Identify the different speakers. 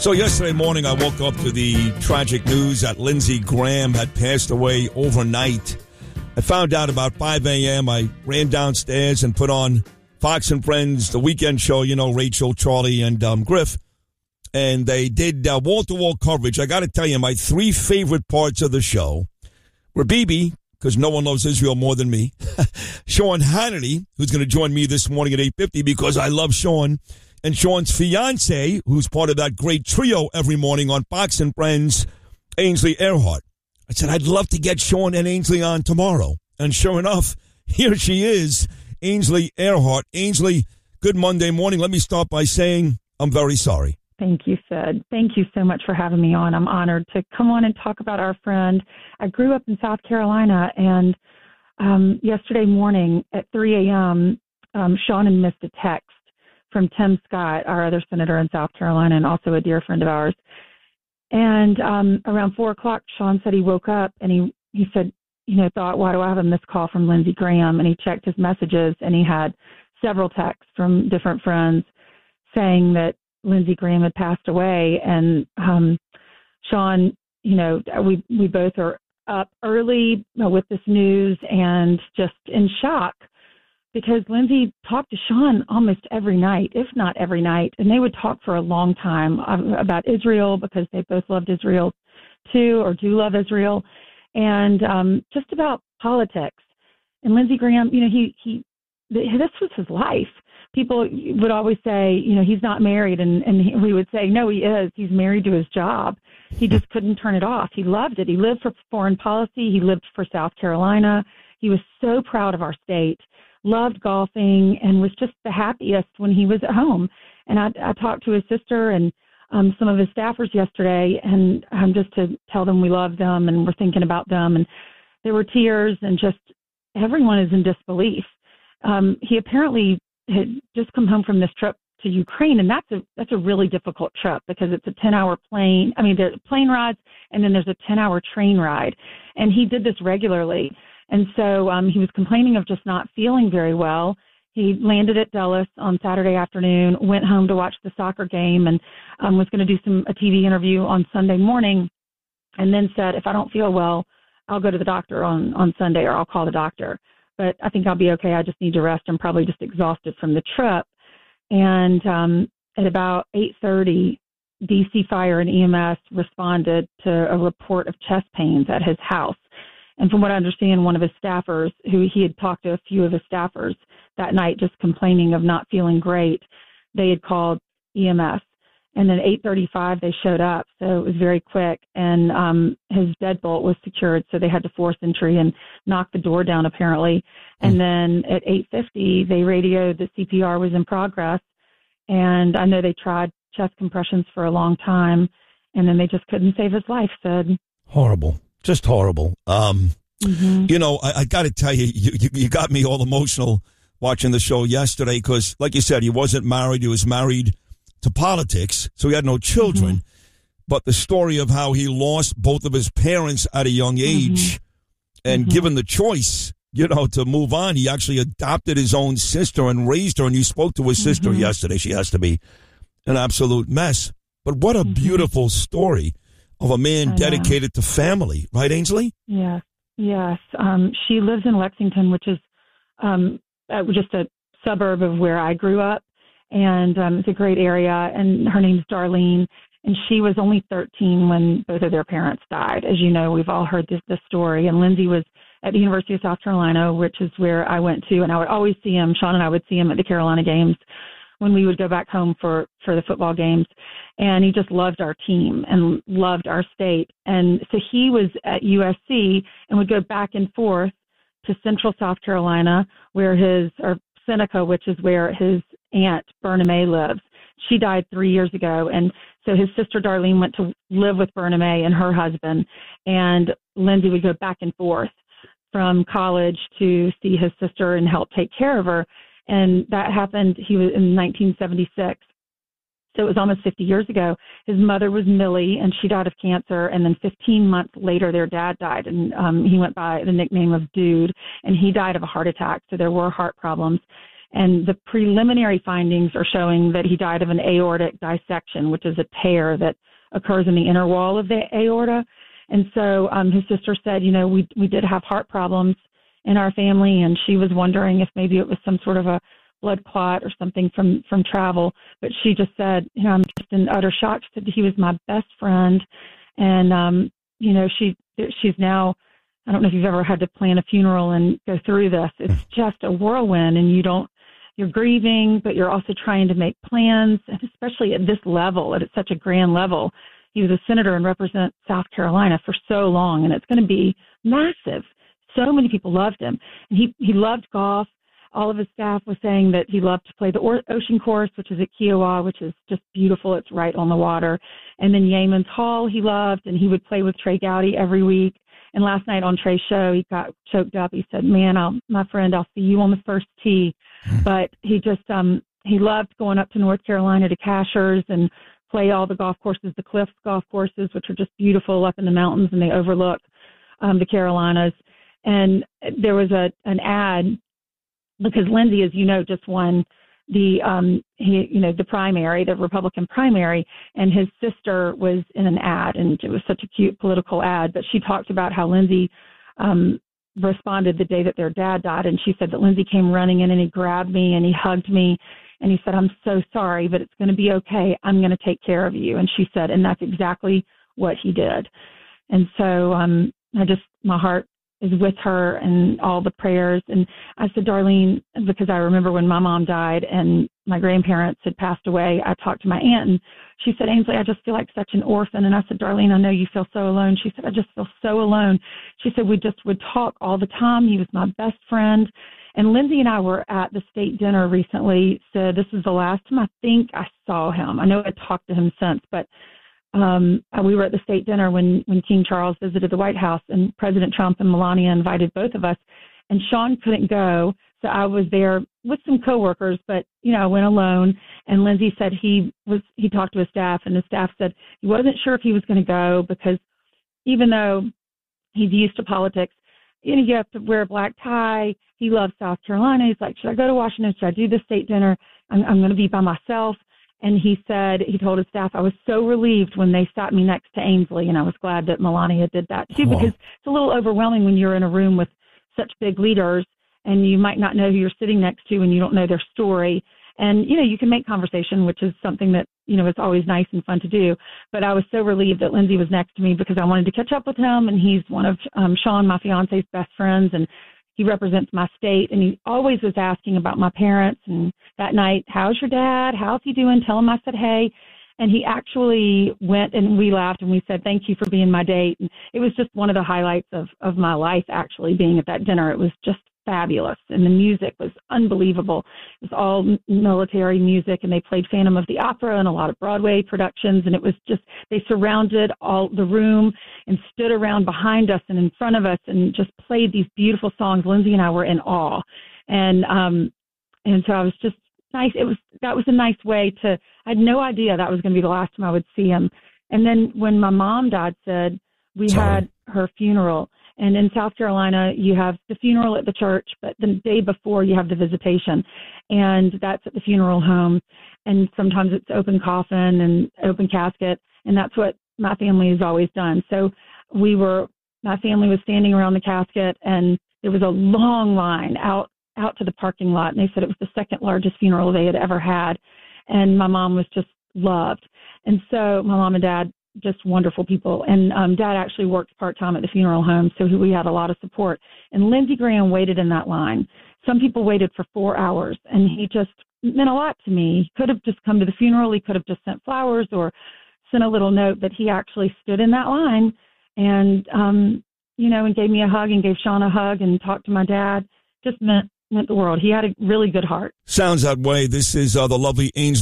Speaker 1: So yesterday morning, I woke up to the tragic news that Lindsey Graham had passed away overnight. I found out about 5 a.m. I ran downstairs and put on Fox and Friends, the weekend show, you know, Rachel, Charlie, and Griff. And they did wall-to-wall coverage. I got to tell you, my three favorite parts of the show were Bibi, because no one loves Israel more than me, Sean Hannity, who's going to join me this morning at 8:50 because I love Sean, and Sean's fiance, who's part of that great trio every morning on Fox and Friends, Ainsley Earhardt. I said, I'd love to get Sean and Ainsley on tomorrow. And sure enough, here she is, Ainsley Earhardt. Ainsley, good Monday morning. Let me start by saying I'm very sorry.
Speaker 2: Thank you, Sid. Thank you so much for having me on. I'm honored to come on and talk about our friend. I grew up in South Carolina, and yesterday morning at 3 a.m., Sean had missed a text from Tim Scott, our other senator in South Carolina, and also a dear friend of ours. And around 4 o'clock, Sean said he woke up, and he said, thought, why do I have a missed call from Lindsey Graham? And he checked his messages, and he had several texts from different friends saying that Lindsey Graham had passed away. And Sean, we both are up early with this news and just in shock, because Lindsey talked to Sean almost every night, if not every night, and they would talk for a long time about Israel, because they both loved Israel too, or do love Israel, and just about politics. And Lindsey Graham, this was his life. People would always say, he's not married, and we would say, no, he is. He's married to his job. He just couldn't turn it off. He loved it. He lived for foreign policy. He lived for South Carolina. He was so proud of our state, loved golfing, and was just the happiest when he was at home. And I talked to his sister and some of his staffers yesterday, and just to tell them we love them and we're thinking about them. And there were tears, and just everyone is in disbelief. He apparently had just come home from this trip to Ukraine, and that's a really difficult trip, because it's a 10-hour plane. I mean, there's plane rides, and then there's a 10-hour train ride. And he did this regularly. And so he was complaining of just not feeling very well. He landed at Dulles on Saturday afternoon, went home to watch the soccer game, and was going to do a TV interview on Sunday morning, and then said, if I don't feel well, I'll go to the doctor on Sunday, or I'll call the doctor. But I think I'll be okay. I just need to rest. I'm probably just exhausted from the trip. And at about 8:30, DC Fire and EMS responded to a report of chest pains at his house. And from what I understand, one of his staffers, who he had talked to a few of his staffers that night, just complaining of not feeling great, they had called EMS. And then 8:35, they showed up. So it was very quick. And his deadbolt was secured, so they had to force entry and knock the door down, apparently. And then at 8:50, they radioed that CPR was in progress. And I know they tried chest compressions for a long time, and then they just couldn't save his life, Sid.
Speaker 1: Horrible. Just horrible. I got to tell you, you got me all emotional watching the show yesterday, because, like you said, he wasn't married. He was married to politics, so he had no children. Mm-hmm. But the story of how he lost both of his parents at a young age, and given the choice, to move on, he actually adopted his own sister and raised her. And you spoke to his sister yesterday. She has to be an absolute mess. But what a beautiful story of a man dedicated to family, right, Ainsley?
Speaker 2: Yes. She lives in Lexington, which is just a suburb of where I grew up. And it's a great area, and her name's Darlene, and she was only 13 when both of their parents died. As you know, we've all heard this story, and Lindsey was at the University of South Carolina, which is where I went to, and I would always see him. Sean and I would see him at the Carolina games when we would go back home for the football games, and he just loved our team and loved our state. And so he was at USC and would go back and forth to Central South Carolina, or Seneca, which is where his aunt Berna May lives. She died 3 years ago, and so his sister Darlene went to live with Berna May and her husband, and Lindsey would go back and forth from college to see his sister and help take care of her. And that happened, he was in 1976. So it was almost 50 years ago. His mother was Millie, and she died of cancer. And then 15 months later, their dad died, and he went by the nickname of Dude, and he died of a heart attack. So there were heart problems. And the preliminary findings are showing that he died of an aortic dissection, which is a tear that occurs in the inner wall of the aorta. And so his sister said, we did have heart problems in our family, and she was wondering if maybe it was some sort of a blood clot or something from travel. But she just said, I'm just in utter shock. She said he was my best friend. And, she's now, I don't know if you've ever had to plan a funeral and go through this. It's just a whirlwind, and you're grieving, but you're also trying to make plans, and especially at this level, at such a grand level. He was a senator and represent South Carolina for so long, and it's going to be massive. So many people loved him. And he loved golf. All of his staff was saying that he loved to play the ocean course, which is at Kiowa, which is just beautiful. It's right on the water. And then Yeamans Hall he loved, and he would play with Trey Gowdy every week. And last night on Trey's show, he got choked up. He said, my friend, I'll see you on the first tee. But he just, he loved going up to North Carolina to Cashers and play all the golf courses, the Cliffs golf courses, which are just beautiful up in the mountains, and they overlook the Carolinas. And there was an ad, because Lindsey, as you know, just won the primary, the Republican primary, and his sister was in an ad, and it was such a cute political ad. But she talked about how Lindsey responded the day that their dad died, and she said that Lindsey came running in and he grabbed me and he hugged me, and he said, "I'm so sorry, but it's going to be okay. I'm going to take care of you." And she said, and that's exactly what he did. And so my heart is with her and all the prayers. And I said, Darlene, because I remember when my mom died and my grandparents had passed away, I talked to my aunt, and she said, Ainsley, I just feel like such an orphan. And I said, Darlene, I know you feel so alone. She said, I just feel so alone. She said, we just would talk all the time. He was my best friend. And Lindsey and I were at the state dinner recently, so this is the last time I think I saw him. I know I talked to him since, but we were at the state dinner when King Charles visited the White House, and President Trump and Melania invited both of us, and Sean couldn't go. So I was there with some coworkers, but, I went alone. And Lindsey said he talked to his staff, and the staff said he wasn't sure if he was going to go, because even though he's used to politics, you have to wear a black tie. He loves South Carolina. He's like, should I go to Washington? Should I do the state dinner? I'm going to be by myself. And he said, he told his staff, I was so relieved when they sat me next to Ainsley, and I was glad that Melania did that too, because it's a little overwhelming when you're in a room with such big leaders and you might not know who you're sitting next to and you don't know their story. And, you can make conversation, which is something that, is always nice and fun to do. But I was so relieved that Lindsey was next to me, because I wanted to catch up with him, and he's one of Sean, my fiance's best friends, and he represents my state, and he always was asking about my parents. And that night, how's your dad? How's he doing? Tell him I said, hey. And he actually went, and we laughed, and we said, thank you for being my date. And it was just one of the highlights of my life, actually, being at that dinner. It was just fabulous. And the music was unbelievable. It was all military music, and they played Phantom of the Opera and a lot of Broadway productions. And it was just, they surrounded all the room and stood around behind us and in front of us and just played these beautiful songs. Lindsey and I were in awe. And so I was just nice. That was a nice way I had no idea that was going to be the last time I would see him. And then when my mom died, we had her funeral. And in South Carolina, you have the funeral at the church, but the day before you have the visitation, and that's at the funeral home. And sometimes it's open coffin and open casket, and that's what my family has always done. So my family was standing around the casket, and there was a long line out to the parking lot, and they said it was the second largest funeral they had ever had. And my mom was just loved. And so my mom and dad, just wonderful people. And Dad actually worked part-time at the funeral home, so we had a lot of support. And Lindsey Graham waited in that line. Some people waited for 4 hours, and he just meant a lot to me. He could have just come to the funeral. He could have just sent flowers or sent a little note, but he actually stood in that line and, and gave me a hug and gave Sean a hug and talked to my dad. Just meant the world. He had a really good heart.
Speaker 1: Sounds that way. This is the lovely Ainsley